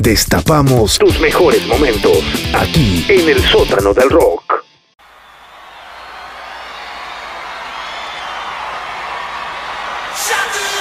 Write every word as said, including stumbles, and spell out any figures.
Destapamos tus mejores momentos aquí en el sótano del rock. Shut